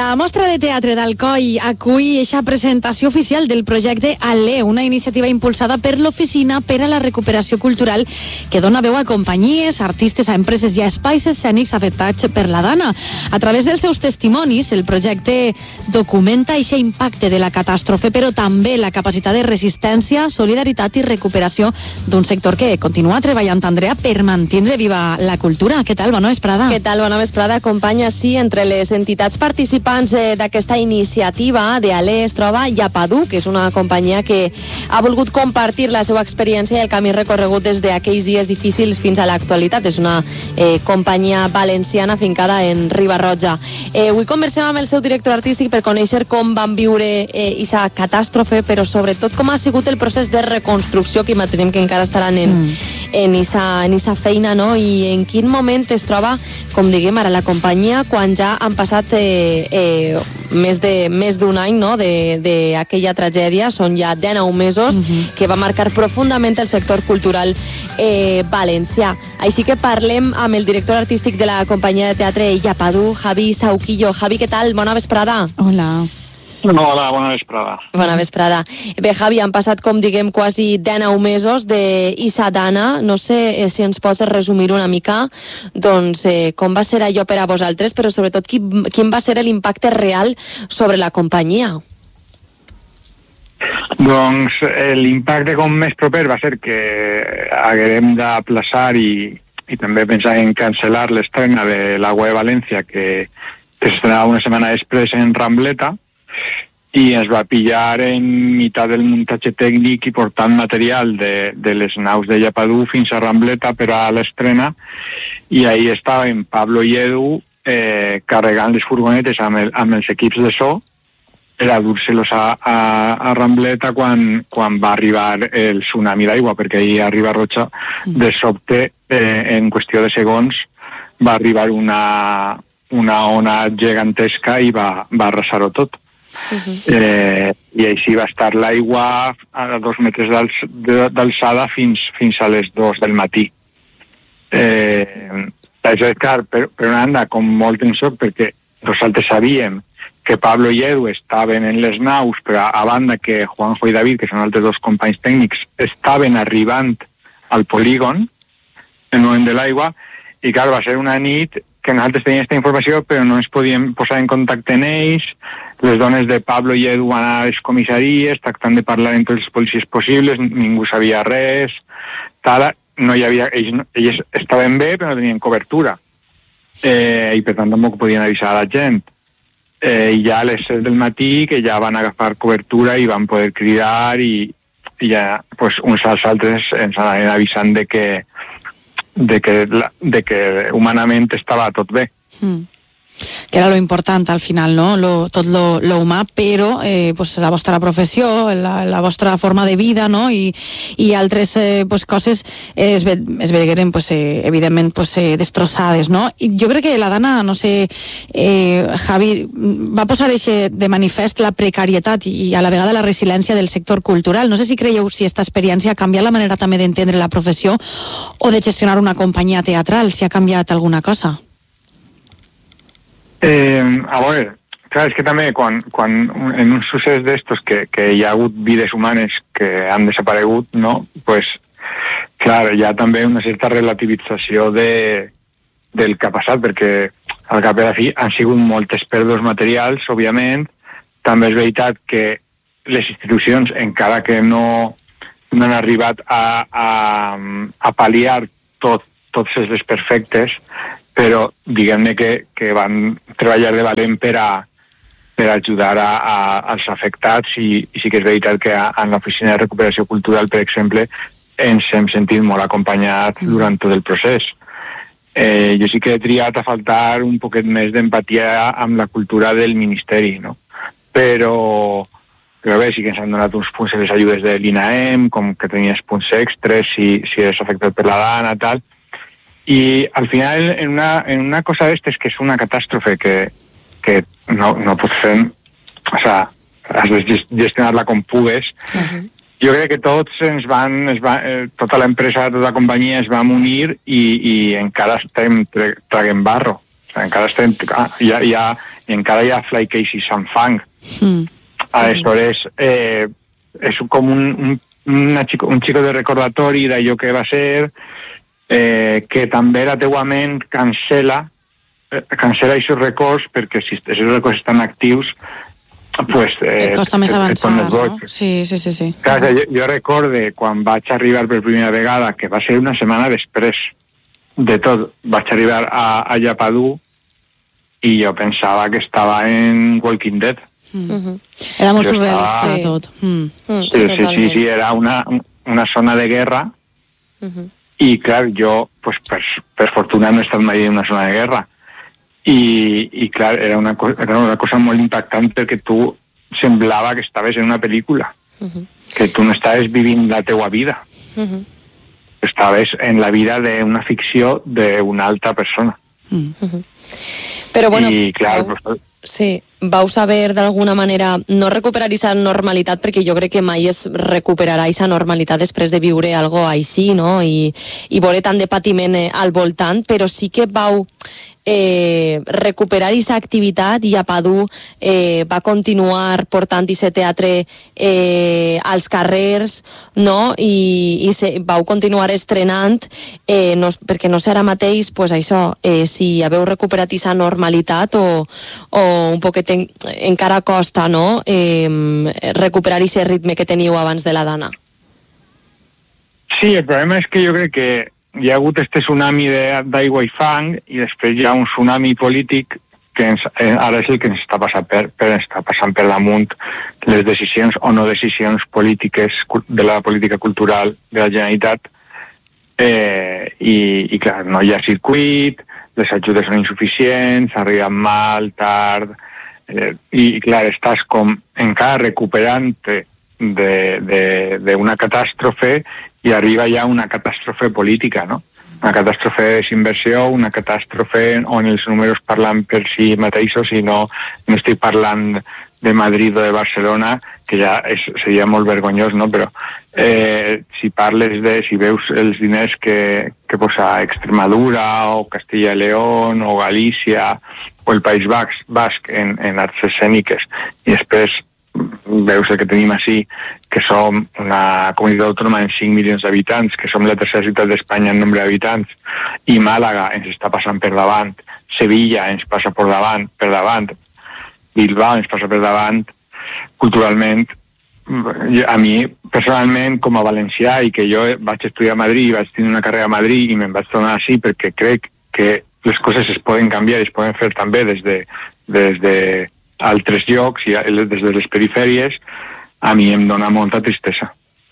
La Mostra de Teatre d'Alcoi acull aquesta presentació oficial del projecte ALE, una iniciativa impulsada per l'Oficina per a la Recuperació Cultural que dona veu a companyies, artistes, a empreses i a espais escènics afectats per la dana. A través dels seus testimonis, el projecte documenta aquest impacte de la catàstrofe, però també la capacitat de resistència, solidaritat i recuperació d'un sector que continua treballant, Andrea, per mantenir viva la cultura. Què tal? Bona vesprada. Què tal? Bona vesprada, companya. Sí, entre les entitats participants d'aquesta iniciativa de ALE es troba Yapadu, que és una companyia que ha volgut compartir la seva experiència i el camí recorregut des d'aquells dies difícils fins a l'actualitat. És una companyia valenciana fincada en Riba-roja. Avui conversem amb el seu director artístic per conèixer com van viure aquesta catàstrofe, però sobretot com ha sigut el procés de reconstrucció, que imaginem que encara estaran en esa feina, no? I en quin moment es troba, com diguem ara, la companyia quan ja han passat més d'un any, no?, d'aquella tragèdia. Són ja 19 mesos que va marcar profundament el sector cultural valencià. Així que parlem amb el director artístic de la companyia de teatre Yapadu, Javi Sauquillo. Javi, què tal? Bona vesprada. Hola. Hola, bona vesprada. Bona vesprada. Bé, Javi, han passat, com diguem, quasi 19 mesos d'Issa Dana. No sé si ens pots resumir una mica, doncs, com va ser allò per a vosaltres, però sobretot quin va ser l'impacte real sobre la companyia? Doncs l'impacte com més proper va ser que haguem d'aplaçar i també pensar en cancel·lar l'estrena de l'Agua de València, que s'estrenava una setmana després en Rambleta, i ens va pillar en meitat del muntatge tècnic i portant material de les naus de Yapadu fins a Rambleta per a l'estrena, i ahí estàvem Pablo i Edu carregant les furgonetes amb els equips de so per a dur-se-los a Rambleta quan va arribar el tsunami d'aigua, perquè ahir a Riba-roja de sobte, en qüestió de segons, va arribar una ona gegantesca i va arrasar-ho tot. I així va estar l'aigua a 2 metres d'alçada fins a les 2 del matí. Això és clar, per una banda, com molt en xoc, perquè nosaltres sabíem que Pablo i Edu estaven en les naus, però a banda que Juanjo i David, que són altres 2 companys tècnics, estaven arribant al polígon en el moment de l'aigua, i clar, va ser una nit que nosaltres teníem aquesta informació, però no ens podíem posar en contacte amb ells. Les dones de Pablo i Edu van a les comissaries tractant de parlar amb tots els policies possibles, ningú sabia res, no hi havia, ells estaven bé però no tenien cobertura, i per tant tampoc podien avisar a la gent. I ja a les 7 del matí que ja van agafar cobertura i van poder cridar, i ja pues, uns als altres ens anaven avisant de que humanament estava tot bé. Que era lo important al final, no? Tot lo humà, però pues, la vostra professió, la vostra forma de vida, no? I altres pues, coses es vegueren pues, evidentment pues, destrossades, no? I jo crec que la Dana, no sé, Javi, va posar de manifest la precarietat i a la vegada la resiliència del sector cultural. No sé si creieu si aquesta experiència ha canviat la manera també d'entendre la professió o de gestionar una companyia teatral, si ha canviat alguna cosa. A veure, clar, és que també quan en un succés d'estos que hi ha hagut vides humanes que han desaparegut, no? Pues, clar, hi ha també una certa relativització del que ha passat, perquè al cap i a la fi han sigut moltes pèrdues materials, òbviament. També és veritat que les institucions, encara que no han arribat a pal·liar tots els desperfectes, però diguem-ne que van treballar de valent per ajudar als afectats, i sí que és veritat que en l'Oficina de Recuperació Cultural, per exemple, ens hem sentit molt acompanyats durant tot el procés. Jo sí que he triat a faltar un poquet més d'empatia amb la cultura del Ministeri, no? Però bé, sí que ens han donat uns punts a les ajudes de l'INAEM, com que tenies punts extres si eres afectat per la dana, tal. I al final, en una cosa d'estes, que és una catàstrofe que no pots fer, o sigui, has de gestionar-la com pugues, jo crec que tots tota l'empresa, tota la companyia es vam unir i encara estem traguent barro. O sigui, encara estem, hi ha i encara hi ha Fly Casey Sanfang. Aleshores, és com un xico de recordatori d'allò que va ser, que també la teua ment cancela aquests records, perquè si aquests records estan actius, pues, et costa més avançar, no? Sí. Clar, jo recorde quan vaig arribar per primera vegada, que va ser una setmana després de tot, vaig arribar a Llapadú i jo pensava que estava en Walking Dead. Era molt surrealista tot. Sí, era una zona de guerra i clar, jo pues, per fortuna no he estat mai en una zona de guerra i clar, era una cosa molt impactant perquè tu semblava que estaves en una pel·lícula, que tu no estaves vivint la teua vida, estaves en la vida d'una ficció d'una altra persona. Però bueno, i clar, sí, vau saber d'alguna manera no recuperar aquesta normalitat, perquè jo crec que mai es recuperarà aquesta normalitat després de viure algo així, no? I veure tant de patiment al voltant, però sí que vau recuperar aquesta activitat i Llapadú va continuar portant aquest teatre als carrers, no? I vau continuar estrenant, perquè no sé ara mateix pues això, si haveu recuperat aquesta normalitat o un poquet encara costa, no? Recuperar aquest ritme que teníeu abans de la Dana. Sí, el problema és que jo crec que hi ha hagut este tsunami d'aigua i fang i després hi ha un tsunami polític que ara és el que ens està passant per damunt les decisions o no decisions polítiques de la política cultural de la Generalitat i clar, no hi ha circuit, les ajudes són insuficients, arriben mal, tard i clar, estàs com encara recuperant-te d'una catàstrofe i arriba ja una catàstrofe política, no? Una catàstrofe de desinversió, una catàstrofe on els números parlen per si mateixos i no estic parlant de Madrid o de Barcelona, que ja seria molt vergonyós, no? Però si veus els diners que posa Extremadura o Castilla y León o Galícia o el País Basc en arts escèniques i després veus el que tenim així, que som una comunitat autònoma amb 5 milions d'habitants, que som la tercera ciutat d'Espanya en nombre d'habitants, i Màlaga ens està passant per davant, Sevilla ens passa per davant, Bilbao ens passa per davant, culturalment, a mi, personalment, com a valencià, i que jo vaig estudiar a Madrid, vaig tenir una carrera a Madrid i me'n vaig tornar així perquè crec que les coses es poden canviar i es poden fer també des de altres llocs i des de les perifèries, a mi em dona molta tristesa.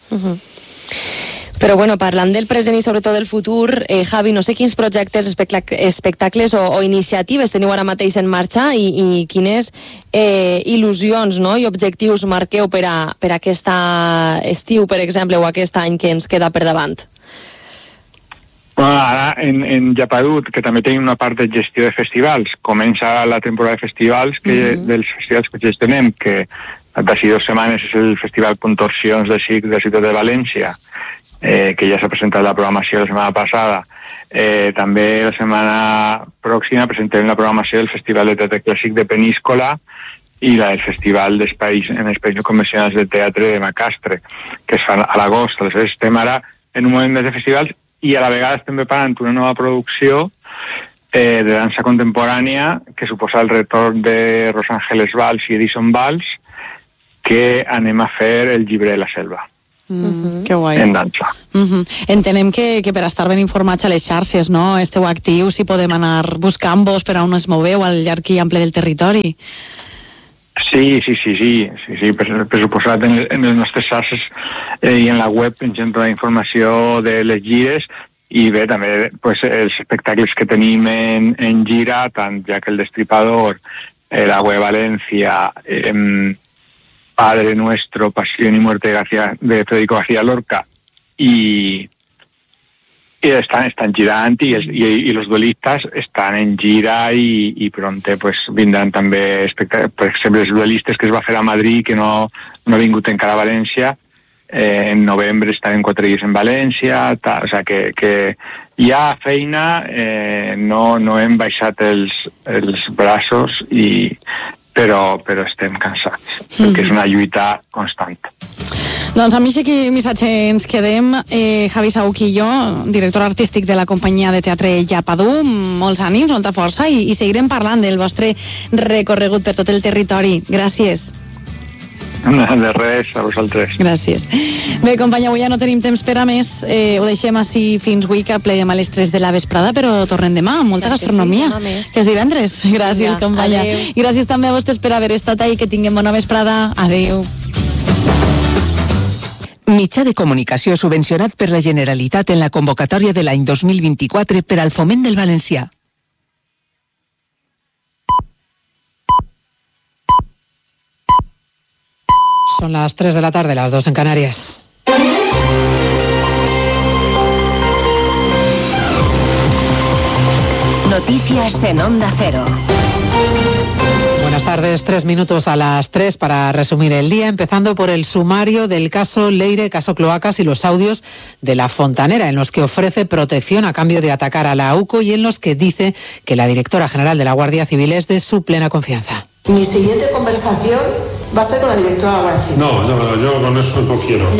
Però bueno, parlant del present i sobretot del futur, Javi, no sé quins projectes, espectacles o iniciatives teniu ara mateix en marxa i quines il·lusions, no? I objectius marqueu per a aquesta estiu, per exemple, o aquest any que ens queda per davant. Bueno, ara en Llapadú, que també tenim una part de gestió de festivals, comença la temporada de festivals dels festivals que gestionem, que d'ací 2 setmanes és el Festival Contorsions de Circ de la ciutat de València, que ja s'ha presentat la programació la setmana passada. També la setmana pròxima presentem la programació del Festival de Teatre Clàssic de Peníscola i la del Festival d'Espais Convencionals de Teatre de Macastre, que es fan a l'agost. Aleshores estem ara en un moment més de festivals i a la vegada estem preparant una nova producció de dansa contemporània que suposa el retorn de Rosángeles Valls i Edison Valls, que anem a fer el Llibre de la Selva. Que guai. En dansa. Entenem que per estar ben informats a les xarxes, no? Esteu actius i podem anar buscant-vos per on es moveu al llarg i ample del territori. Sí, per suposat en les nostres xarxes i en la web pengen tota la informació de les gires i bé, també pues, els espectacles que tenim en gira, tant Jack el Destripador, el Agua de Valencia, Padre Nuestro, Pasión y Muerte de Federico García Lorca i estan girant i los duelistas estan en gira i pronte pues, vindran també espectacles, per exemple els duelistes que es va fer a Madrid que no ha vingut encara a València en novembre estarem 4 dies en València, o sea que hi ha feina, no hem baixat els braços, però estem cansats, perquè és una lluita constant. Doncs amb aquest missatge ens quedem. Javi Saüc i jo, director artístic de la companyia de teatre Llapadú, molts ànims, molta força i seguirem parlant del vostre recorregut per tot el territori. Gràcies. De res, a vosaltres. Gràcies. Bé, companya, avui ja no tenim temps per a més. Ho deixem així fins avui, que pleguem a les 3 de la vesprada, però tornem demà amb molta gastronomia. Sí, que és divendres. Gràcies, companya. Adéu. I gràcies també a vostès per haver estat ahí. Que tinguem bona vesprada. Adéu. Mitjà de comunicació subvencionat per la Generalitat en la convocatòria de l'any 2024 per al foment del valencià. Son las 3 de la tarde, las 2 en Canarias. Noticias en Onda Cero. Buenas tardes, 3 minutos a las 3 para resumir el día, empezando por el sumario del caso Leire, caso Cloacas y los audios de La Fontanera, en los que ofrece protección a cambio de atacar a la UCO y en los que dice que la directora general de la Guardia Civil es de su plena confianza. Mi siguiente conversación va a ser con la directora de la Guardia Civil. No, yo con eso no quiero.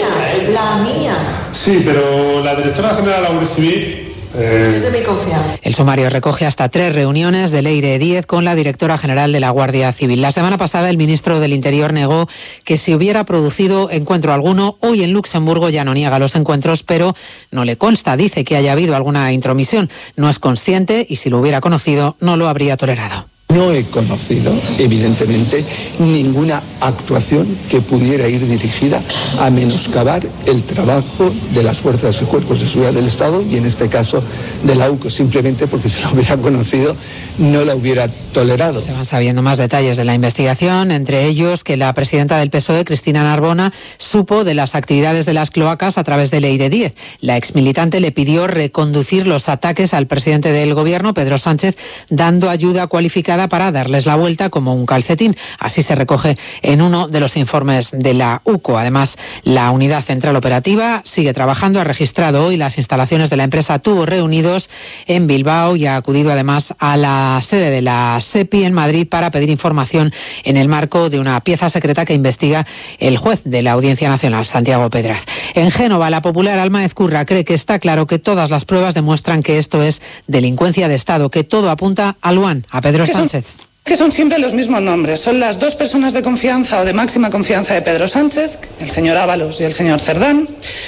La mía. Sí, pero la directora general de la Guardia Civil... Es de mi confianza. El sumario recoge hasta 3 reuniones de Leire Díez con la directora general de la Guardia Civil. La semana pasada el ministro del Interior negó que se hubiera producido encuentro alguno. Hoy en Luxemburgo ya no niega los encuentros, pero no le consta. Dice que haya habido alguna intromisión. No es consciente y si lo hubiera conocido no lo habría tolerado. No he conocido, evidentemente, ninguna actuación que pudiera ir dirigida a menoscabar el trabajo de las fuerzas y cuerpos de seguridad del Estado y, en este caso, de la UCO, simplemente porque si lo hubiera conocido no la hubiera tolerado. Se van sabiendo más detalles de la investigación, entre ellos que la presidenta del PSOE, Cristina Narbona, supo de las actividades de las cloacas a través de Leire Díez. La exmilitante le pidió reconducir los ataques al presidente del Gobierno, Pedro Sánchez, dando ayuda cualificada para darles la vuelta como un calcetín. Así se recoge en uno de los informes de la UCO. Además, la Unidad Central Operativa sigue trabajando. Ha registrado hoy las instalaciones de la empresa Tubos Reunidos en Bilbao y ha acudido además a la sede de la SEPI en Madrid para pedir información en el marco de una pieza secreta que investiga el juez de la Audiencia Nacional, Santiago Pedraz. En Génova, la popular Alma Ezcurra cree que está claro que todas las pruebas demuestran que esto es delincuencia de Estado, que todo apunta a Luan, a Pedro Sánchez. Que son siempre los mismos nombres. Son las 2 personas de confianza o de máxima confianza de Pedro Sánchez, el señor Ábalos y el señor Cerdán.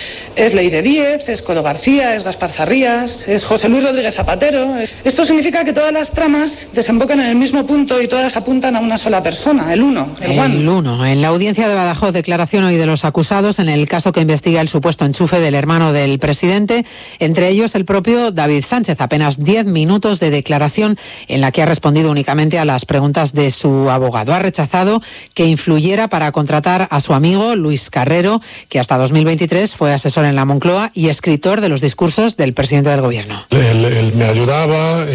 Es Leire Díez, es Codo García, es Gaspar Zarrías, es José Luis Rodríguez Zapatero. Esto significa que todas las tramas desembocan en el mismo punto y todas apuntan a una sola persona, el uno, el Juan. El uno. En la audiencia de Badajoz, declaración hoy de los acusados en el caso que investiga el supuesto enchufe del hermano del presidente, entre ellos el propio David Sánchez. Apenas 10 minutos de declaración en la que ha respondido únicamente a las preguntas de su abogado. Ha rechazado que influyera para contratar a su amigo Luis Carrero, que hasta 2023 fue asesor en la Moncloa y escritor de los discursos del presidente del Gobierno. Él me ayudaba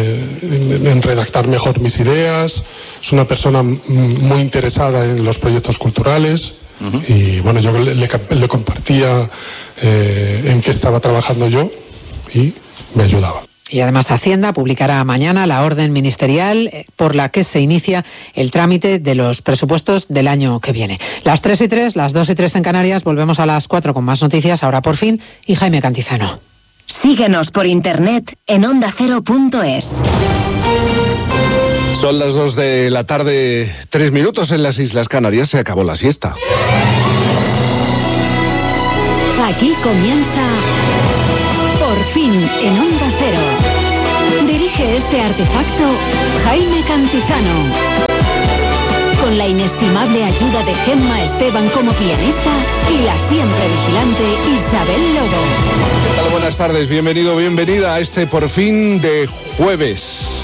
en redactar mejor mis ideas. Es una persona muy interesada en los proyectos culturales. Y bueno, yo le compartía en qué estaba trabajando yo y me ayudaba. Y además Hacienda publicará mañana la orden ministerial por la que se inicia el trámite de los presupuestos del año que viene. Las 3:03, las 2:03 en Canarias, volvemos a las 4 con más noticias, ahora por fin, y Jaime Cantizano. Síguenos por internet en ondacero.es. Son las 2 de la tarde, 3 minutos en las Islas Canarias, se acabó la siesta. Aquí comienza Por fin en Onda Cero. Dirige este artefacto Jaime Cantizano. Con la inestimable ayuda de Gemma Esteban como pianista y la siempre vigilante Isabel Lobo. ¿Qué tal? Buenas tardes, bienvenido, bienvenida a este Por fin de jueves.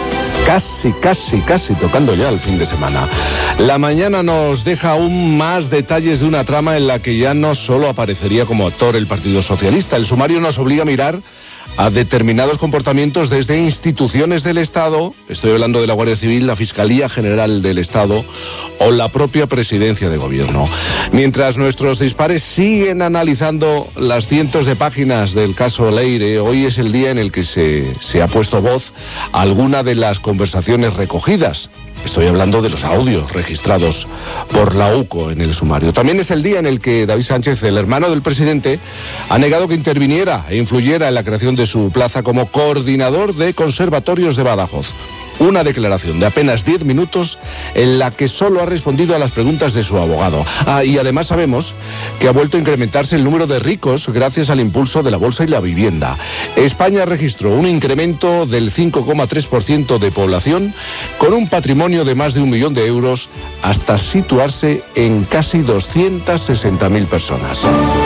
Casi tocando ya el fin de semana. La mañana nos deja aún más detalles de una trama en la que ya no solo aparecería como actor el Partido Socialista. El sumario nos obliga a mirar a determinados comportamientos desde instituciones del Estado, estoy hablando de la Guardia Civil, la Fiscalía General del Estado o la propia Presidencia de Gobierno. Mientras nuestros dispares siguen analizando las cientos de páginas del caso Leire, hoy es el día en el que se ha puesto voz a alguna de las conversaciones recogidas. Estoy hablando de los audios registrados por la UCO en el sumario. También es el día en el que David Sánchez, el hermano del presidente, ha negado que interviniera e influyera en la creación de su plaza como coordinador de conservatorios de Badajoz. Una declaración de apenas 10 minutos en la que solo ha respondido a las preguntas de su abogado. Y además sabemos que ha vuelto a incrementarse el número de ricos gracias al impulso de la bolsa y la vivienda. España registró un incremento del 5,3% de población con un patrimonio de más de 1 millón de euros hasta situarse en casi 260.000 personas.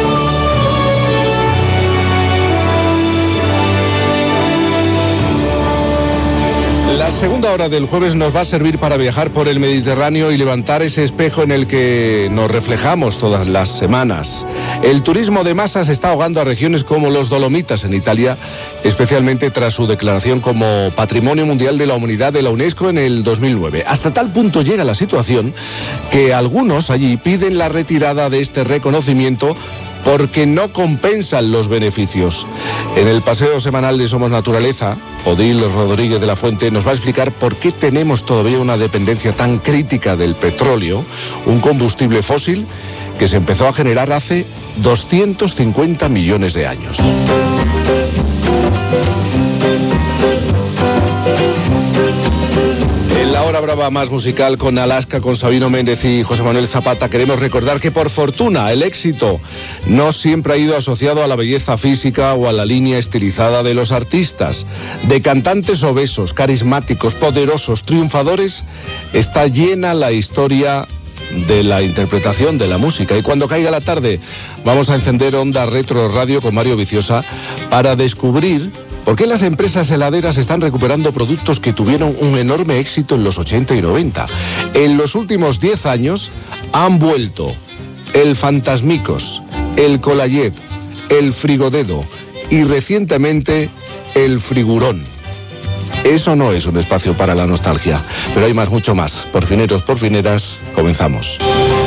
La segunda hora del jueves nos va a servir para viajar por el Mediterráneo y levantar ese espejo en el que nos reflejamos todas las semanas. El turismo de masas está ahogando a regiones como los Dolomitas en Italia, especialmente tras su declaración como Patrimonio Mundial de la Humanidad de la UNESCO en el 2009. Hasta tal punto llega la situación que algunos allí piden la retirada de este reconocimiento porque no compensan los beneficios. En el paseo semanal de Somos Naturaleza, Odil Rodríguez de la Fuente nos va a explicar por qué tenemos todavía una dependencia tan crítica del petróleo, un combustible fósil que se empezó a generar hace 250 millones de años. En la hora brava más musical con Alaska, con Sabino Méndez y José Manuel Zapata, queremos recordar que por fortuna el éxito no siempre ha ido asociado a la belleza física o a la línea estilizada de los artistas. De cantantes obesos, carismáticos, poderosos, triunfadores, está llena la historia de la interpretación de la música. Y cuando caiga la tarde vamos a encender Onda Retro Radio con Mario Viciosa para descubrir ¿por qué las empresas heladeras están recuperando productos que tuvieron un enorme éxito en los 80 y 90? En los últimos 10 años han vuelto el Fantasmicos, el Colayet, el Frigodedo y recientemente el Frigurón. Eso no es un espacio para la nostalgia, pero hay más, mucho más. Porfineros, porfineras, comenzamos.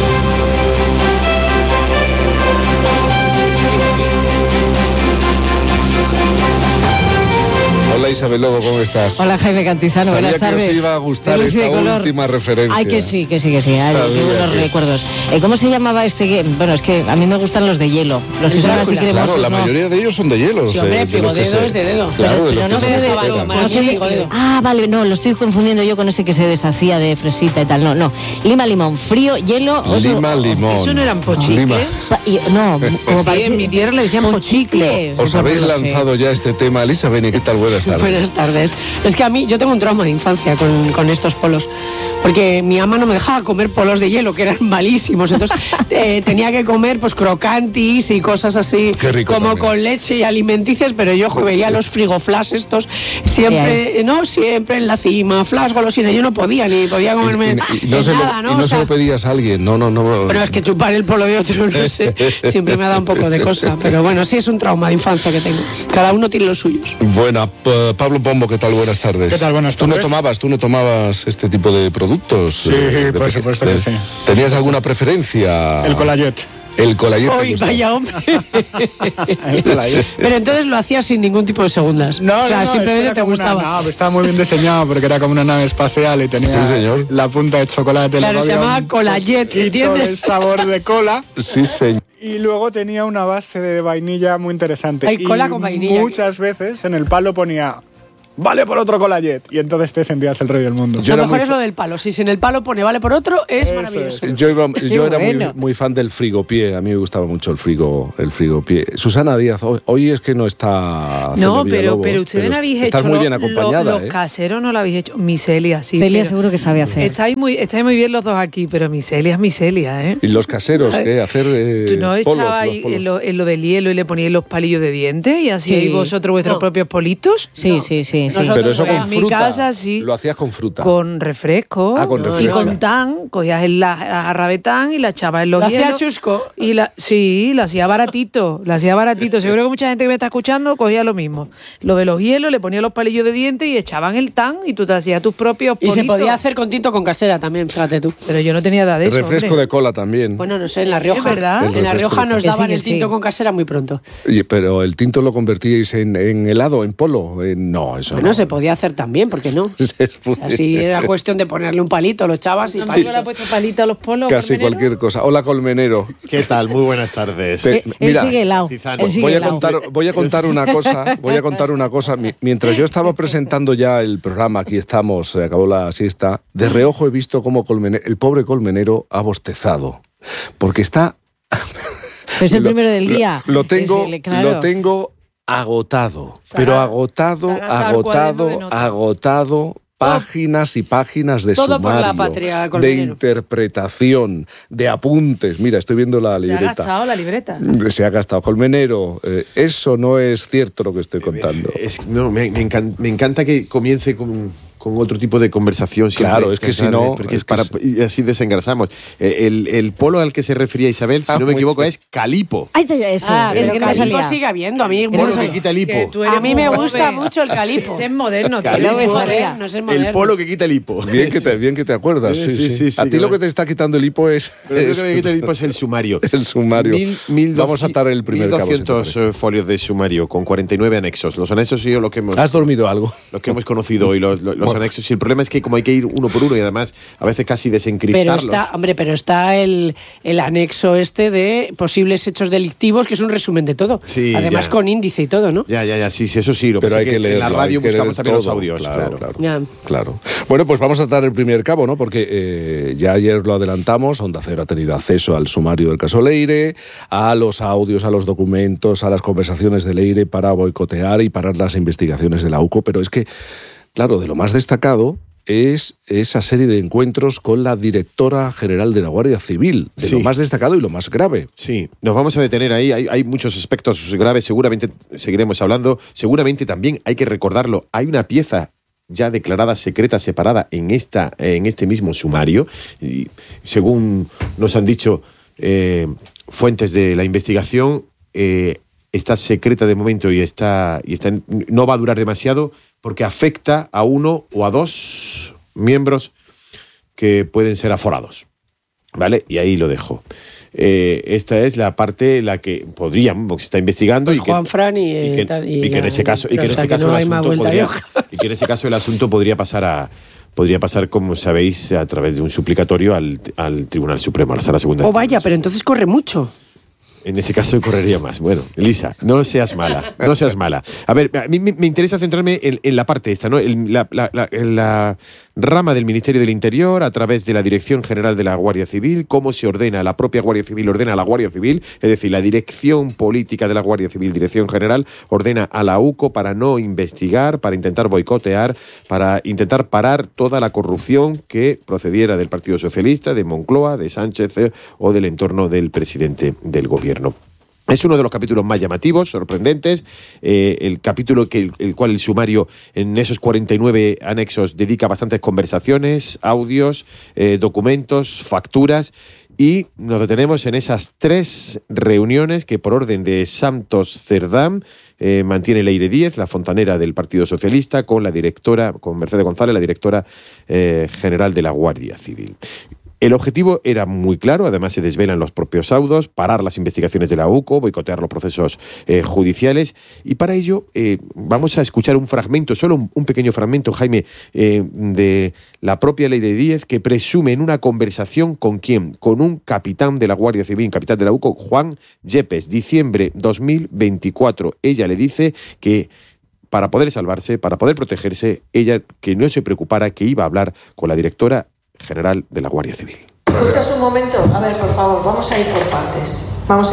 Hola Isabel Lobo, ¿cómo estás? Hola Jaime Cantizano, buenas tardes. Sabía que os iba a gustar esta última referencia. Ay, que sí. Ay, qué buenos recuerdos. ¿Cómo se llamaba este? Bueno, es que a mí me gustan los de hielo. Los que son así cremosos. Claro, la mayoría de ellos son de hielo. Sí, hombre, Frigodedo es de dedo. Claro, pero no sé de... vale, no, lo estoy confundiendo yo con ese que se deshacía de fresita y tal. No. Lima, limón, frío, hielo... Lima, limón. ¿Eso no eran pochicles? No, como parece... en mi tierra le decían pochicles. Os habéis lanzado ya este tema, Elizabeth, ¿y qué tal? Buenas tardes. Buenas tardes. Es que a mí, yo tengo un trauma de infancia con estos polos, porque mi ama no me dejaba comer polos de hielo, que eran malísimos, entonces tenía que comer pues crocantis y cosas así, como también, con leche y alimenticias, pero yo veía los frigoflash estos, siempre, siempre en la cima, flash, golosina, yo no podía, ni podía comerme nada, ¿no? Y no se lo pedías a alguien, no. Pero es que chupar el polo de otro, no sé, siempre me ha dado un poco de cosa, pero bueno, sí es un trauma de infancia que tengo, cada uno tiene los suyos. Bueno, Pablo Pombo, ¿qué tal? Buenas tardes. ¿Qué tal? Buenas tardes. Tú no tomabas este tipo de productos. Sí, por supuesto que sí. ¿Tenías alguna preferencia? El Colayet. El Colayet. Uy, vaya hombre. Pero entonces lo hacías sin ningún tipo de segundas. No, simplemente te gustaba. Estaba muy bien diseñado porque era como una nave espacial y tenía la punta de chocolate. Claro, se llamaba Colayet, ¿entiendes? El sabor de cola. Sí, señor. Y luego tenía una base de vainilla muy interesante. Hay cola con vainilla. Muchas veces en el palo ponía... vale por otro Colayet, y entonces te sentías el rey del mundo. Lo mejor es lo del palo. Si sin el palo pone vale por otro, es maravilloso. Yo era muy fan del frigopié. A mí me gustaba mucho el frigopié. Susana Díaz, hoy es que no está. No, pero ustedes no habéis hecho. Estás muy bien acompañada. Los caseros no lo habéis hecho. Miselia, sí. Celia seguro que sabe hacer. Estáis muy bien los dos aquí, pero Miselia es Miselia, ¿eh? ¿Y los caseros qué? Hacer. ¿Tú no echabais en lo del hielo y le poníais los palillos de dientes y hacíais vosotros vuestros propios politos? Sí. sí. Pero eso con en fruta. mi casa sí. Lo hacías con fruta. Con refresco. Con refresco. Y con tan, cogías la jarra de tan y la echabas en los hielos. ¿Lo hacía chusco? Sí, lo hacía baratito. Seguro que mucha gente que me está escuchando cogía lo mismo. Lo de los hielos, le ponía los palillos de dientes y echaban el tan y tú te hacías tus propios Y politos. se podía hacer con tinto con casera también, fíjate tú. Pero yo no tenía edad de eso, refresco hombre. de cola también. Bueno, no sé, en La Rioja. ¿Es verdad? En La Rioja nos daban sí, el tinto con casera muy pronto. Pero el tinto lo convertíais en helado, en polo. No, eso Bueno, no. se podía hacer también, ¿por qué no? Así era cuestión de ponerle un palito, lo echabas y ¿No palito. le ha puesto palito a los polos? Casi Colmenero? cualquier cosa. Hola, Colmenero. ¿Qué tal? Muy buenas tardes. Él sigue helado. Voy a contar una cosa. Mientras yo estaba presentando ya el programa, aquí estamos, se acabó la siesta, de reojo he visto cómo el pobre Colmenero ha bostezado. Porque está... Es el primero del día. Lo tengo, claro. lo tengo agotado. Pero agotado. Páginas y páginas de todo sumario, por la patria, de Colmenero. interpretación, de apuntes. Mira, estoy viendo la libreta. Se ha gastado la libreta. Se ha gastado. Colmenero, eso no es cierto lo que estoy contando. Me encanta que comience con otro tipo de conversación. Claro, es que si no... Porque y así desengrasamos. El polo al que se refería Isabel, si no me equivoco, es calipo. Ahí está eso. Es Pero que no me calipo salía. sigue habiendo. A mí, Polo que quita el hipo. a mí me gusta mucho el calipo. Ese es moderno. Calipo. No es moderno. El polo que quita el hipo. Bien que te acuerdas. Sí. A ti lo que te está quitando el hipo es... Pero lo que me quita el hipo es el sumario. El sumario. Vamos a atar el primer cabo. 1200 folios de sumario con 49 anexos. Los anexos y yo lo que hemos... ¿Has dormido algo? Lo que hemos conocido hoy, los anexos. Y el problema es que como hay que ir uno por uno y además a veces casi desencriptarlos. Pero está el anexo de posibles hechos delictivos, que es un resumen de todo. Sí, además con índice y todo, ¿no? Ya, sí, eso sí. Pero hay que leerlo, en la radio buscamos también los audios. Claro. Bueno, pues vamos a dar el primer cabo, ¿no? Porque ya ayer lo adelantamos, Onda Cero ha tenido acceso al sumario del caso Leire, a los audios, a los documentos, a las conversaciones de Leire para boicotear y parar las investigaciones de la UCO, pero es que, claro, de lo más destacado es esa serie de encuentros con la directora general de la Guardia Civil, lo más destacado y lo más grave. Sí, nos vamos a detener ahí, hay muchos aspectos graves, seguramente seguiremos hablando, seguramente también hay que recordarlo, hay una pieza ya declarada secreta, separada en este mismo sumario, y según nos han dicho fuentes de la investigación, está secreta de momento y no va a durar demasiado, porque afecta a uno o a dos miembros que pueden ser aforados, ¿vale? Y ahí lo dejo. Esta es la parte la que podríamos, porque se está investigando, pues Juanfran y que en ese caso el asunto podría pasar, como sabéis, a través de un suplicatorio al Tribunal Supremo, a la Sala Segunda. Oh, vaya, pero entonces corre mucho. En ese caso correría más. Bueno, Elisa, no seas mala. A ver, a mí me interesa centrarme en la parte esta, ¿no? En la rama del Ministerio del Interior, a través de la Dirección General de la Guardia Civil, cómo se ordena, la propia Guardia Civil ordena a la Guardia Civil, es decir, la Dirección Política de la Guardia Civil, Dirección General, ordena a la UCO para no investigar, para intentar boicotear, para intentar parar toda la corrupción que procediera del Partido Socialista, de Moncloa, de Sánchez o del entorno del presidente del gobierno. Es uno de los capítulos más llamativos, sorprendentes, el capítulo el cual el sumario en esos 49 anexos dedica bastantes conversaciones, audios, documentos, facturas, y nos detenemos en esas 3 reuniones que por orden de Santos Cerdán mantiene Leire Díez, la fontanera del Partido Socialista, con Mercedes González, la directora general de la Guardia Civil. El objetivo era muy claro, además se desvelan los propios audios, parar las investigaciones de la UCO, boicotear los procesos judiciales, y para ello vamos a escuchar un fragmento, solo un pequeño fragmento, Jaime, de la propia Leire Díez, que presume en una conversación ¿con quién? Con un capitán de la Guardia Civil, capitán de la UCO, Juan Yepes, diciembre 2024. Ella le dice que para poder salvarse, para poder protegerse, ella que no se preocupara, que iba a hablar con la directora general de la Guardia Civil. ¿Escuchas un momento? A ver, por favor, vamos a ir por partes.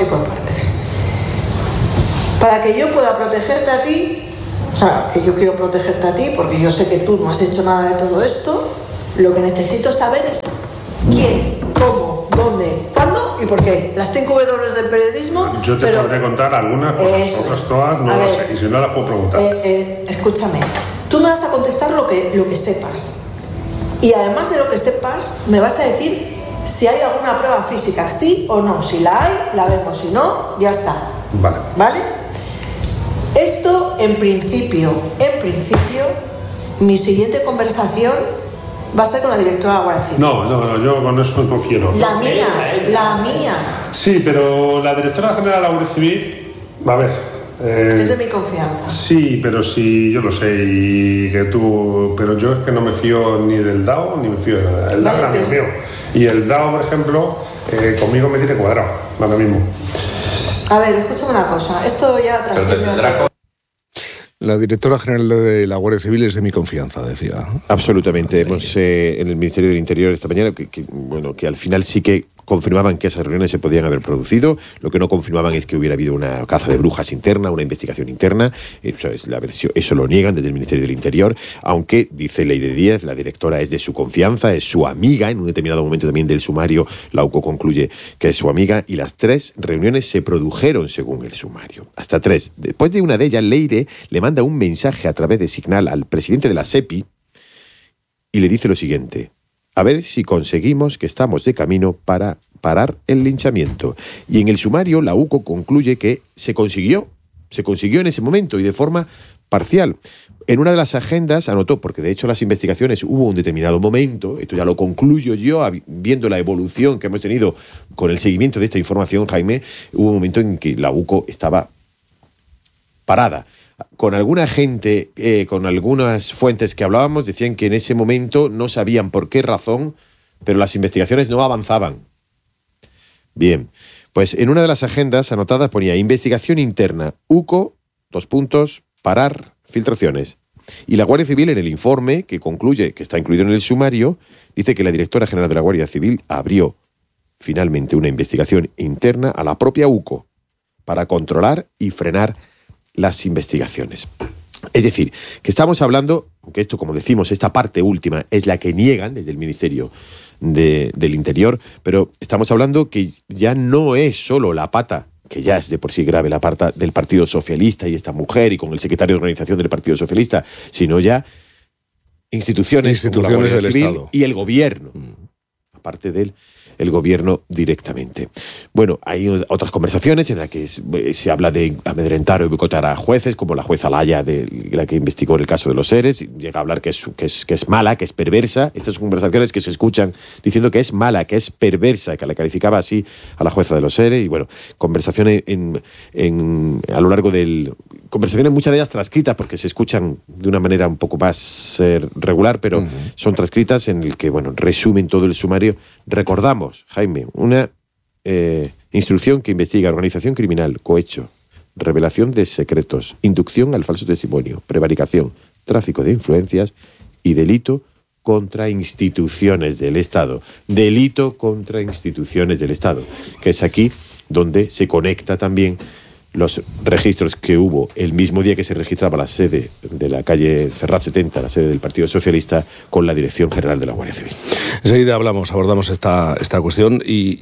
Para que yo pueda protegerte a ti, o sea, que yo quiero protegerte a ti, porque yo sé que tú no has hecho nada de todo esto, lo que necesito saber es quién, cómo, dónde, cuándo y por qué. Las 5 W del periodismo... Yo te podré contar algunas, otras todas no lo sé, y si no las puedo preguntar. Escúchame, Tú me vas a contestar lo que sepas. Y además de lo que sepas, me vas a decir si hay alguna prueba física, sí o no. Si la hay, la vemos. Si no, ya está. ¿Vale? Esto, en principio, mi siguiente conversación va a ser con la directora de la Guardia Civil. No, yo con eso no quiero. La mía. Sí, pero la directora general de la Guardia Civil, a ver... es de mi confianza. Sí, pero sí, yo lo sé, y que tú... Pero yo es que no me fío ni del DAO, ni me fío de nada. El DAO es amigo mío. Y el DAO, por ejemplo, conmigo me tiene cuadrado, ahora mismo. A ver, escúchame una cosa. Esto ya trasciende... La directora general de la Guardia Civil es de mi confianza, decía. Absolutamente. Hemos en el Ministerio del Interior esta mañana que al final sí que confirmaban que esas reuniones se podían haber producido. Lo que no confirmaban es que hubiera habido una caza de brujas interna, una investigación interna. Eso es la versión, eso lo niegan desde el Ministerio del Interior, aunque dice Leire Díez, la directora es de su confianza, es su amiga. En un determinado momento también del sumario, la UCO concluye que es su amiga, y las 3 reuniones se produjeron según el sumario. Hasta 3. Después de una de ellas, Leire le manda un mensaje a través de Signal al presidente de la SEPI y le dice lo siguiente: a ver si conseguimos que estamos de camino para parar el linchamiento. Y en el sumario la UCO concluye que se consiguió en ese momento y de forma parcial. En una de las agendas anotó, porque de hecho las investigaciones hubo un determinado momento, esto ya lo concluyo yo, viendo la evolución que hemos tenido con el seguimiento de esta información, Jaime, hubo un momento en que la UCO estaba parada. Con alguna gente, con algunas fuentes que hablábamos, decían que en ese momento no sabían por qué razón, pero las investigaciones no avanzaban. Bien, pues en una de las agendas anotadas ponía investigación interna, UCO, parar filtraciones. Y la Guardia Civil, en el informe que concluye, que está incluido en el sumario, dice que la directora general de la Guardia Civil abrió finalmente una investigación interna a la propia UCO para controlar y frenar las investigaciones. Es decir, que estamos hablando, aunque esto, como decimos, esta parte última es la que niegan desde el Ministerio del Interior, pero estamos hablando que ya no es solo la pata, que ya es de por sí grave, la pata del Partido Socialista y esta mujer y con el secretario de organización del Partido Socialista, sino ya instituciones como la Guardia del Civil Estado y el gobierno, aparte del el gobierno directamente. Bueno, hay otras conversaciones en las que se habla de amedrentar o boicotear a jueces, como la jueza Laya, la que investigó el caso de los seres, llega a hablar que es mala, que es perversa. Estas son conversaciones que se escuchan diciendo que es mala, que es perversa, que la calificaba así a la jueza de los seres. Y bueno, conversaciones a lo largo del... Conversaciones, muchas de ellas transcritas, porque se escuchan de una manera un poco más regular, pero son transcritas en el que, bueno, resumen todo el sumario. Recordamos, Jaime, una instrucción que investiga organización criminal, cohecho, revelación de secretos, inducción al falso testimonio, prevaricación, tráfico de influencias y delito contra instituciones del Estado. Delito contra instituciones del Estado, que es aquí donde se conecta también los registros que hubo el mismo día que se registraba la sede de la calle Ferraz 70, la sede del Partido Socialista, con la Dirección General de la Guardia Civil. Enseguida abordamos esta cuestión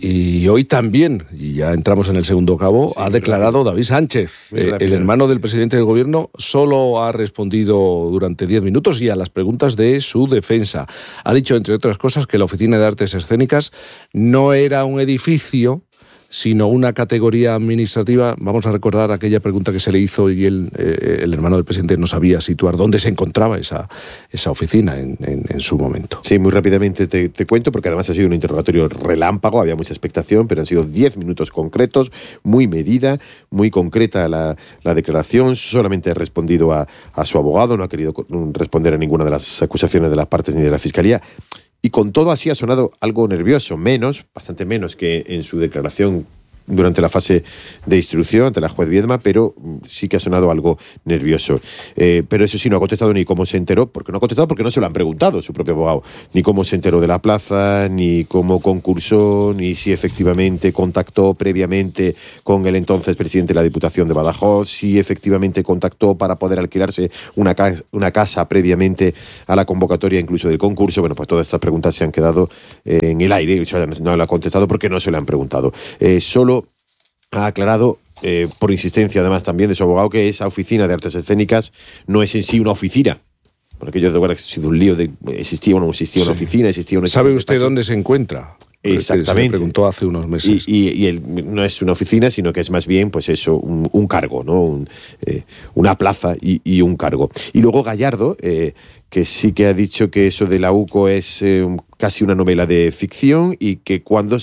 y hoy también, y ya entramos en el segundo cabo, ha declarado David Sánchez, el hermano del presidente del gobierno, solo ha respondido durante 10 minutos y a las preguntas de su defensa. Ha dicho, entre otras cosas, que la Oficina de Artes Escénicas no era un edificio, sino una categoría administrativa. Vamos a recordar aquella pregunta que se le hizo y el hermano del presidente no sabía situar dónde se encontraba esa oficina en su momento. Sí, muy rápidamente te cuento, porque además ha sido un interrogatorio relámpago, había mucha expectación, pero han sido 10 minutos concretos, muy medida, muy concreta la declaración. Solamente ha respondido a su abogado, no ha querido responder a ninguna de las acusaciones de las partes ni de la Fiscalía. Y con todo así ha sonado algo nervioso, bastante menos que en su declaración durante la fase de instrucción ante la juez Viedma, pero sí que ha sonado algo nervioso. Pero eso sí, no ha contestado ni cómo se enteró, porque no se lo han preguntado su propio abogado, ni cómo se enteró de la plaza, ni cómo concursó, ni si efectivamente contactó previamente con el entonces presidente de la Diputación de Badajoz, si efectivamente contactó para poder alquilarse una casa previamente a la convocatoria incluso del concurso. Bueno, pues todas estas preguntas se han quedado en el aire, o sea, no lo ha contestado porque no se le han preguntado. Solo ha aclarado, por insistencia además también de su abogado, que esa oficina de artes escénicas no es en sí una oficina, Por aquello de que ha sido un lío de existía una oficina, existía una... ¿Sabe usted dónde se encuentra? Exactamente. Se me preguntó hace unos meses. Y no es una oficina, sino que es más bien, pues eso, un cargo, ¿no? Una plaza y un cargo. Y luego Gallardo, que sí que ha dicho que eso de la UCO es casi una novela de ficción y que cuando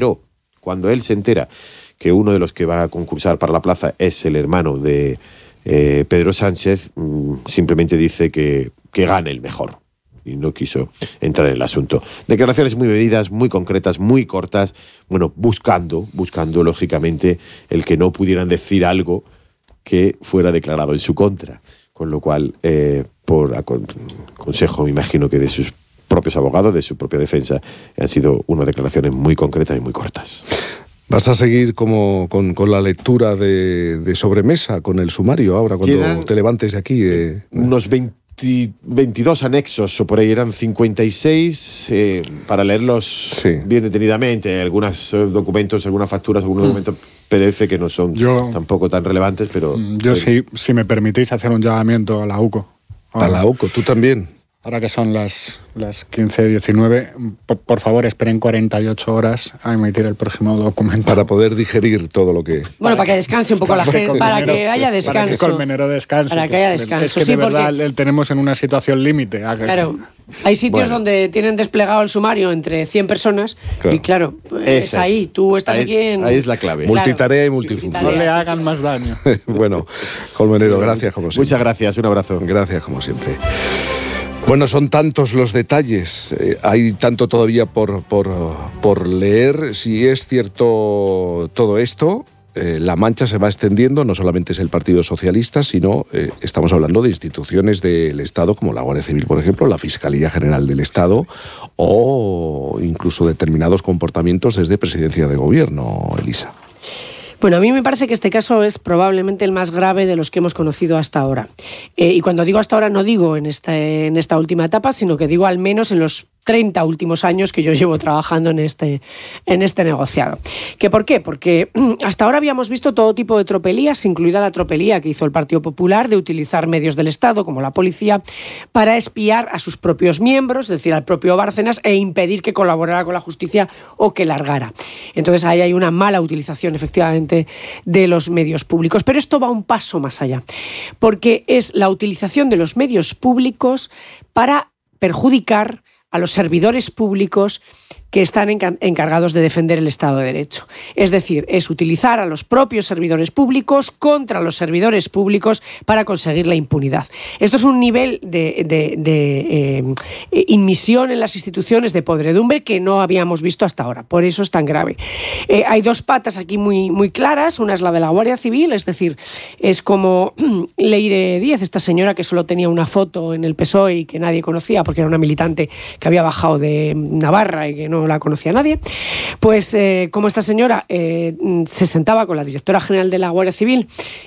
él se entera que uno de los que va a concursar para la plaza es el hermano de Pedro Sánchez, simplemente dice que gane el mejor. Y no quiso entrar en el asunto. Declaraciones muy medidas, muy concretas, muy cortas, bueno, buscando lógicamente el que no pudieran decir algo que fuera declarado en su contra. Con lo cual, por consejo, me imagino que de sus propios abogados, de su propia defensa, han sido unas declaraciones muy concretas y muy cortas. ¿Vas a seguir con la lectura de sobremesa, con el sumario ahora, cuando te levantes de aquí? Unos 22 anexos, o por ahí eran 56, para leerlos bien detenidamente. Algunos documentos, algunas facturas, algunos documentos PDF que no son tampoco tan relevantes, pero... Yo si me permitís hacer un llamamiento a la UCO. A la UCO, tú también. Ahora que son las 15:19, por favor esperen 48 horas a emitir el próximo documento. Para poder digerir todo lo que... Bueno, para que descanse un poco la gente, para que haya descanso. Para que Colmenero descanse. Para que haya descanso. Es que de verdad tenemos en una situación límite. Claro, hay sitios donde tienen desplegado el sumario entre 100 personas y claro, es ahí, tú estás aquí en... Ahí es la clave. Multitarea y multifunción. No le hagan más daño. Bueno, Colmenero, gracias como siempre. Muchas gracias, un abrazo. Gracias como siempre. Bueno, son tantos los detalles, hay tanto todavía por leer. Si es cierto todo esto, la mancha se va extendiendo, no solamente es el Partido Socialista, sino estamos hablando de instituciones del Estado, como la Guardia Civil, por ejemplo, la Fiscalía General del Estado, o incluso determinados comportamientos desde Presidencia de Gobierno, Elisa. Bueno, a mí me parece que este caso es probablemente el más grave de los que hemos conocido hasta ahora. Y cuando digo hasta ahora no digo en esta última etapa, sino que digo al menos en los 30 últimos años que yo llevo trabajando en este negociado. ¿Que por qué? Porque hasta ahora habíamos visto todo tipo de tropelías, incluida la tropelía que hizo el Partido Popular de utilizar medios del Estado, como la policía, para espiar a sus propios miembros, es decir, al propio Bárcenas, e impedir que colaborara con la justicia o que largara. Entonces ahí hay una mala utilización, efectivamente, de los medios públicos. Pero esto va un paso más allá, porque es la utilización de los medios públicos para perjudicar a los servidores públicos que están encargados de defender el Estado de Derecho. Es decir, es utilizar a los propios servidores públicos contra los servidores públicos para conseguir la impunidad. Esto es un nivel de inmisión en las instituciones, de podredumbre, que no habíamos visto hasta ahora. Por eso es tan grave. Hay dos patas aquí muy, muy claras. Una es la de la Guardia Civil, es decir, es como Leire Díez, esta señora que solo tenía una foto en el PSOE y que nadie conocía porque era una militante que había bajado de Navarra y que no la conocía nadie, pues como esta señora se sentaba con la directora general de la Guardia Civil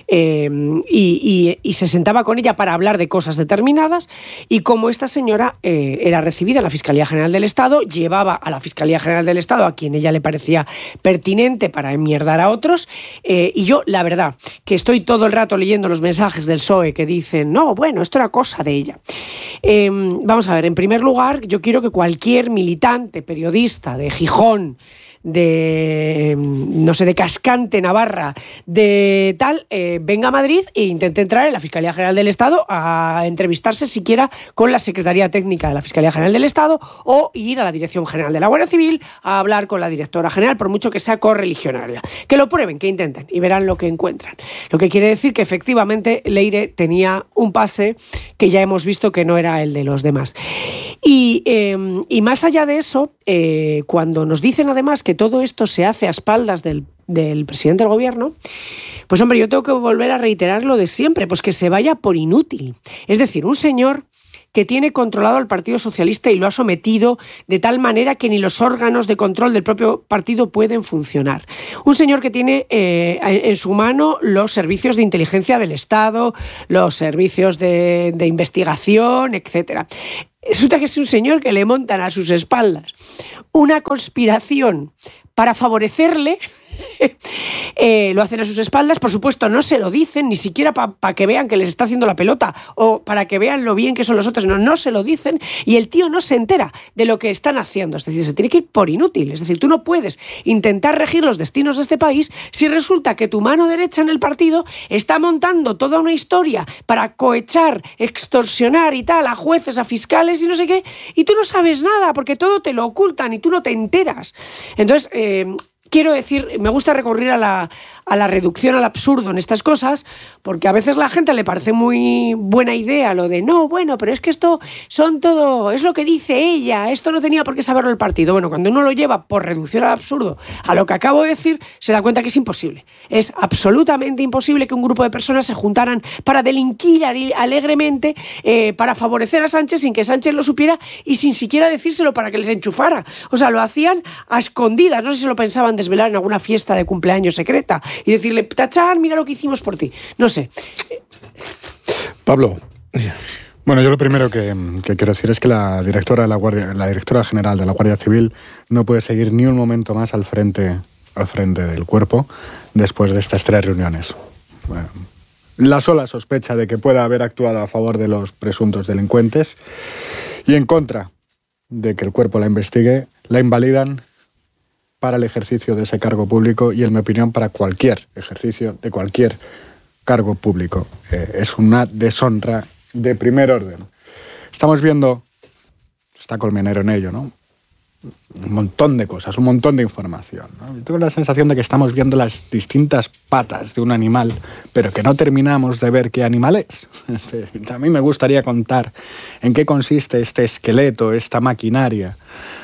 y se sentaba con ella para hablar de cosas determinadas, y como esta señora era recibida en la Fiscalía General del Estado, llevaba a la Fiscalía General del Estado a quien ella le parecía pertinente para enmierdar a otros, y yo, la verdad, que estoy todo el rato leyendo los mensajes del PSOE que dicen, no, bueno, esto era cosa de ella. Vamos a ver, en primer lugar, yo quiero que cualquier militante, periodista de Gijón, de, no sé, de Cascante, Navarra, de tal, venga a Madrid e intente entrar en la Fiscalía General del Estado a entrevistarse siquiera con la Secretaría Técnica de la Fiscalía General del Estado, o ir a la Dirección General de la Guardia Civil a hablar con la directora general, por mucho que sea correligionaria. Que lo prueben, que intenten y verán lo que encuentran. Lo que quiere decir que efectivamente Leire tenía un pase que ya hemos visto que no era el de los demás. Y más allá de eso, cuando nos dicen además que todo esto se hace a espaldas del presidente del gobierno, pues hombre, yo tengo que volver a reiterar lo de siempre, pues que se vaya por inútil. Es decir, un señor que tiene controlado al Partido Socialista y lo ha sometido de tal manera que ni los órganos de control del propio partido pueden funcionar. Un señor que tiene en su mano los servicios de inteligencia del Estado, los servicios de investigación, etcétera. Resulta que es un señor que le montan a sus espaldas una conspiración para favorecerle lo hacen a sus espaldas, por supuesto no se lo dicen, ni siquiera para que vean que les está haciendo la pelota o para que vean lo bien que son los otros, no se lo dicen, y el tío no se entera de lo que están haciendo, es decir, se tiene que ir por inútil, es decir, tú no puedes intentar regir los destinos de este país si resulta que tu mano derecha en el partido está montando toda una historia para cohechar, extorsionar y tal a jueces, a fiscales y no sé qué, y tú no sabes nada porque todo te lo ocultan y tú no te enteras. Entonces, quiero decir, me gusta recurrir a la reducción al absurdo en estas cosas, porque a veces a la gente le parece muy buena idea lo de no, bueno, pero es que esto son todo, es lo que dice ella, esto no tenía por qué saberlo el partido. Bueno, cuando uno lo lleva por reducción al absurdo a lo que acabo de decir, se da cuenta que es imposible. Es absolutamente imposible que un grupo de personas se juntaran para delinquir alegremente, para favorecer a Sánchez sin que Sánchez lo supiera y sin siquiera decírselo para que les enchufara. O sea, lo hacían a escondidas, no sé si se lo pensaban desvelar en alguna fiesta de cumpleaños secreta y decirle, tachán, mira lo que hicimos por ti. No sé. Pablo. Bueno, yo lo primero que quiero decir es que la directora general de la Guardia Civil no puede seguir ni un momento más al frente del cuerpo después de estas 3 reuniones. Bueno, la sola sospecha de que pueda haber actuado a favor de los presuntos delincuentes y en contra de que el cuerpo la investigue, la invalidan para el ejercicio de ese cargo público y, en mi opinión, para cualquier ejercicio de cualquier cargo público. Es una deshonra de primer orden. Estamos viendo, está Colmenero en ello, ¿no? Un montón de cosas, un montón de información, ¿no? Tengo la sensación de que estamos viendo las distintas patas de un animal, pero que no terminamos de ver qué animal es. A mí me gustaría contar en qué consiste este esqueleto, esta maquinaria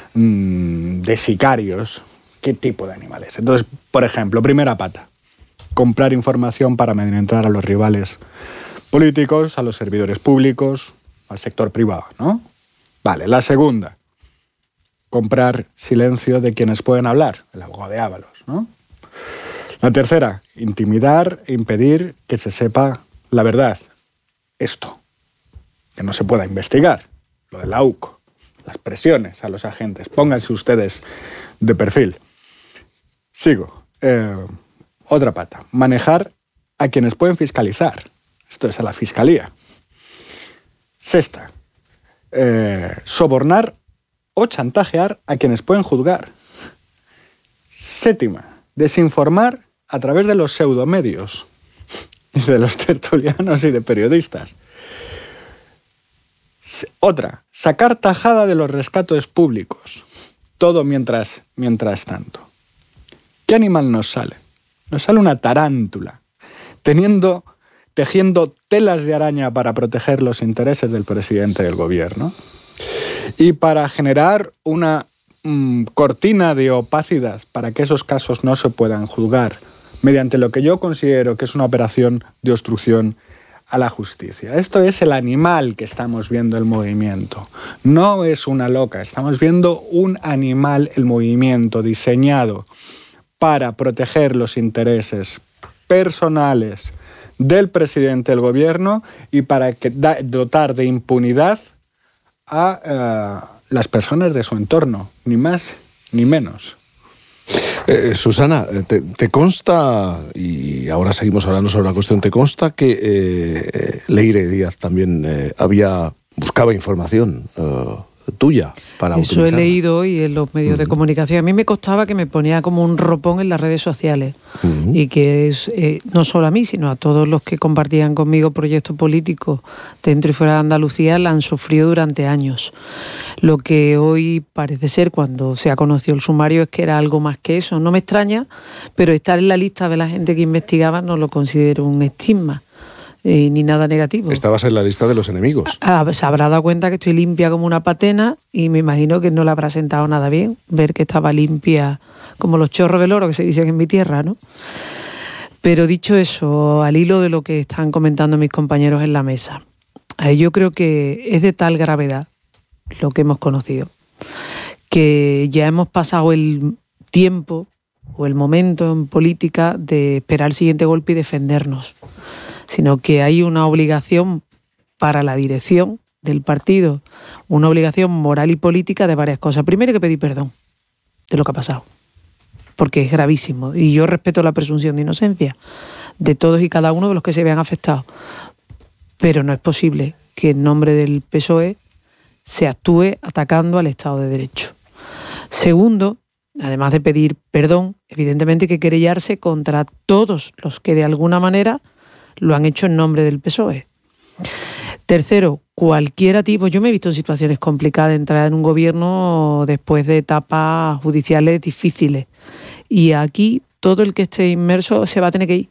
de sicarios. ¿Qué tipo de animales? Entonces, por ejemplo, primera pata, comprar información para amedrentar a los rivales políticos, a los servidores públicos, al sector privado, ¿no? Vale, la segunda, comprar silencio de quienes pueden hablar, el abogado de Ábalos, ¿no? La tercera, intimidar e impedir que se sepa la verdad. Esto, que no se pueda investigar, lo de la UCO, las presiones a los agentes, pónganse ustedes de perfil. Sigo. Otra pata. Manejar a quienes pueden fiscalizar. Esto es a la fiscalía. Sexta. Sobornar o chantajear a quienes pueden juzgar. Séptima. Desinformar a través de los pseudomedios, de los tertulianos y de periodistas. Otra. Sacar tajada de los rescates públicos. Todo mientras tanto. ¿Qué animal nos sale? Nos sale una tarántula, tejiendo telas de araña para proteger los intereses del presidente del gobierno y para generar una cortina de opacidad para que esos casos no se puedan juzgar mediante lo que yo considero que es una operación de obstrucción a la justicia. Esto es el animal que estamos viendo el movimiento. No es una loca, estamos viendo un animal, el movimiento diseñado para proteger los intereses personales del presidente del gobierno y para dotar de impunidad a las personas de su entorno, ni más ni menos. Susana, ¿te consta, y ahora seguimos hablando sobre la cuestión, ¿te consta que Leire Díaz también buscaba información tuya para utilizarla? Eso he leído hoy en los medios de comunicación. A mí me costaba que me ponía como un ropón en las redes sociales y que es no solo a mí, sino a todos los que compartían conmigo proyectos políticos dentro y fuera de Andalucía, la han sufrido durante años. Lo que hoy parece ser, cuando se ha conocido el sumario, es que era algo más que eso. No me extraña, pero estar en la lista de la gente que investigaba no lo considero un estigma. Ni nada negativo. Estabas en la lista de los enemigos. Se habrá dado cuenta que estoy limpia como una patena y me imagino que no le habrá sentado nada bien ver que estaba limpia como los chorros del oro que se dicen en mi tierra, ¿no? Pero dicho eso, al hilo de lo que están comentando mis compañeros en la mesa, yo creo que es de tal gravedad lo que hemos conocido, que ya hemos pasado el tiempo o el momento en política de esperar el siguiente golpe y defendernos, sino que hay una obligación para la dirección del partido, una obligación moral y política de varias cosas. Primero, hay que pedir perdón de lo que ha pasado. porque es gravísimo. Y yo respeto la presunción de inocencia de todos y cada uno de los que se vean afectados. Pero no es posible que en nombre del PSOE se actúe atacando al Estado de Derecho. Segundo, además de pedir perdón, evidentemente hay que querellarse contra todos los que de alguna manera lo han hecho en nombre del PSOE. Tercero, cualquier tipo, yo me he visto en situaciones complicadas de entrar en un gobierno después de etapas judiciales difíciles. Y aquí todo el que esté inmerso se va a tener que ir.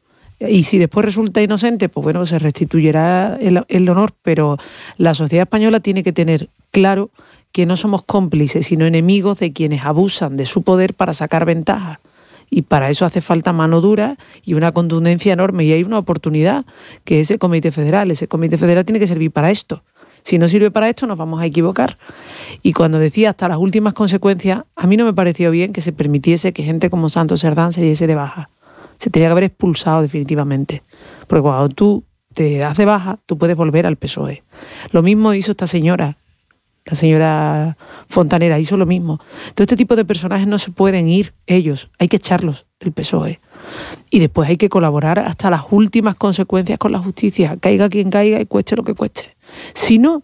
Y si después resulta inocente, pues bueno, se restituirá el honor, pero la sociedad española tiene que tener claro que no somos cómplices, sino enemigos de quienes abusan de su poder para sacar ventaja. Y para eso hace falta mano dura y una contundencia enorme. Y hay una oportunidad, que es ese Comité Federal. Ese Comité Federal tiene que servir para esto. Si no sirve para esto, nos vamos a equivocar. Y cuando decía hasta las últimas consecuencias, a mí no me pareció bien que se permitiese que gente como Santos Cerdán se diese de baja. Se tenía que haber expulsado definitivamente. Porque cuando tú te das de baja, tú puedes volver al PSOE. Lo mismo hizo esta señora. La señora Fontanera hizo lo mismo. Todo este tipo de personajes no se pueden ir ellos. Hay que echarlos del PSOE. Y después hay que colaborar hasta las últimas consecuencias con la justicia. Caiga quien caiga y cueste lo que cueste. Si no,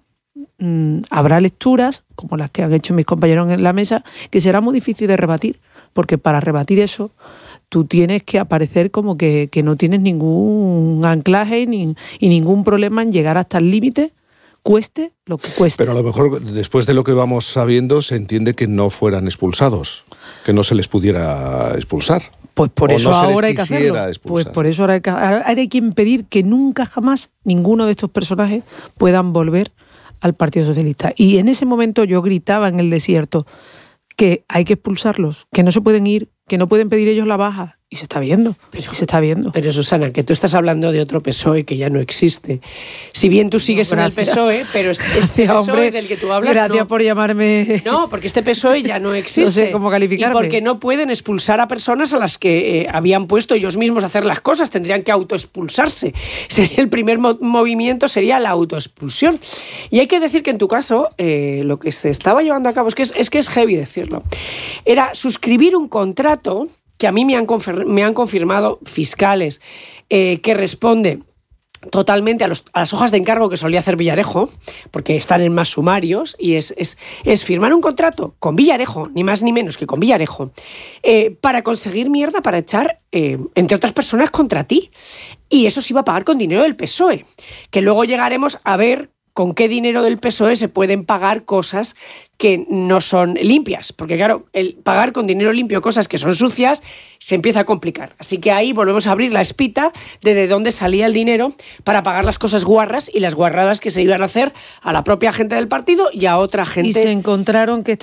habrá lecturas, como las que han hecho mis compañeros en la mesa, que será muy difícil de rebatir. Porque para rebatir eso, tú tienes que aparecer como que no tienes ningún anclaje y ningún problema en llegar hasta el límite, cueste lo que cueste. Pero a lo mejor después de lo que vamos sabiendo se entiende que no fueran expulsados, que no se les pudiera expulsar. Pues por eso no ahora hay que hacerlo. Pues por eso ahora hay que impedir que nunca jamás ninguno de estos personajes puedan volver al Partido Socialista. Y en ese momento yo gritaba en el desierto que hay que expulsarlos, que no se pueden ir, que no pueden pedir ellos la baja. Y se está viendo, se está viendo. Pero Susana, que tú estás hablando de otro PSOE que ya no existe. Si bien tú sigues en el PSOE, pero este PSOE hombre, del que tú hablas... Gracias por llamarme... No, porque este PSOE ya no existe. No sé cómo calificarme. Y porque no pueden expulsar a personas a las que habían puesto ellos mismos a hacer las cosas, tendrían que autoexpulsarse. El primer movimiento sería la autoexpulsión. Y hay que decir que en tu caso, lo que se estaba llevando a cabo, es que es heavy decirlo, era suscribir un contrato que a mí me han confirmado fiscales, que responde totalmente a las hojas de encargo que solía hacer Villarejo, porque están en más sumarios, y es firmar un contrato con Villarejo, ni más ni menos que con Villarejo, para conseguir mierda, para echar, entre otras personas, contra ti. Y eso se iba a pagar con dinero del PSOE, que luego llegaremos a ver con qué dinero del PSOE se pueden pagar cosas que no son limpias, porque claro, el pagar con dinero limpio cosas que son sucias se empieza a complicar. Así que ahí volvemos a abrir la espita de dónde salía el dinero para pagar las cosas guarras y las guarradas que se iban a hacer a la propia gente del partido y a otra gente. Y se encontraron que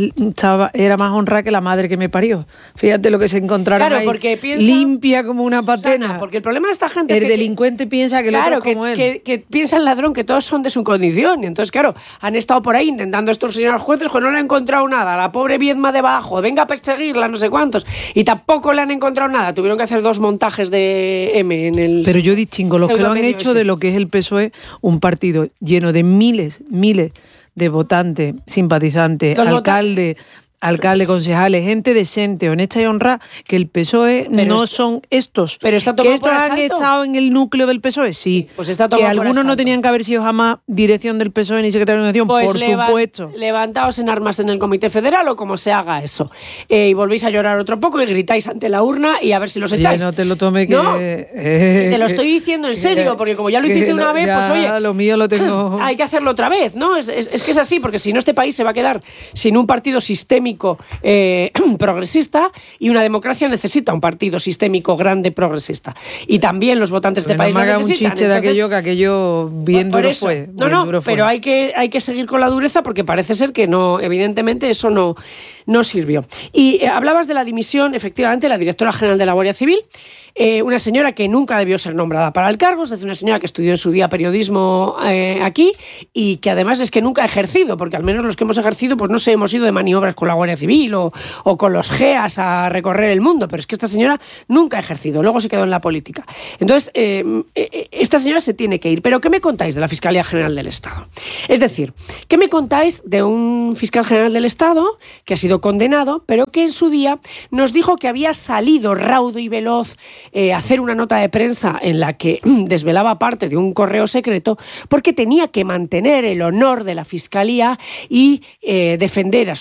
era más honrada que la madre que me parió. Fíjate lo que se encontraron, claro, ahí, porque limpia como una patena. Susana, porque el problema de esta gente es que delincuente piensa que el otro es como él. Que piensa el ladrón que todos son de su condición. Y entonces, claro, han estado por ahí intentando extorsionar a los jueces, pues no le han encontrado nada. La pobre Viedma debajo, venga a perseguirla, no sé cuántos. Y tampoco le han encontrado nada. Tuvieron que hacer 2 montajes de M en el... Pero yo distingo los que lo han hecho de lo que es el PSOE, un partido lleno de miles de votantes, simpatizantes, alcalde, concejales, gente decente, honesta y honrada, que el PSOE son estos. Pero está que estos han estado en el núcleo del PSOE, sí. Pues está que algunos no tenían que haber sido jamás dirección del PSOE ni secretario de organización, pues por supuesto. Levantaos en armas en el Comité Federal o como se haga eso. Y volvéis a llorar otro poco y gritáis ante la urna y a ver si los echáis. No te lo tome que... No, te lo estoy diciendo en serio, porque como ya lo hiciste una vez, pues oye... Lo mío lo tengo... Hay que hacerlo otra vez, ¿no? Es que es así, porque si no este país se va a quedar sin un partido sistémico progresista, y una democracia necesita un partido sistémico grande progresista, y también los votantes de este país lo necesitan. Un chiste entonces, de aquello bien duro fue. Pero hay que seguir con la dureza, porque parece ser que no, evidentemente eso no sirvió. Y hablabas de la dimisión, efectivamente, la directora general de la Guardia Civil. una señora que nunca debió ser nombrada para el cargo, es decir, una señora que estudió en su día periodismo aquí y que además es que nunca ha ejercido, porque al menos los que hemos ejercido, pues no sé, hemos ido de maniobras con la Guardia Civil o con los GEAS a recorrer el mundo, pero es que esta señora nunca ha ejercido, luego se quedó en la política. Entonces, esta señora se tiene que ir. ¿Pero qué me contáis de la Fiscalía General del Estado? Es decir, ¿qué me contáis de un fiscal general del Estado que ha sido condenado, pero que en su día nos dijo que había salido raudo y veloz a hacer una nota de prensa en la que desvelaba parte de un correo secreto porque tenía que mantener el honor de la Fiscalía y defender a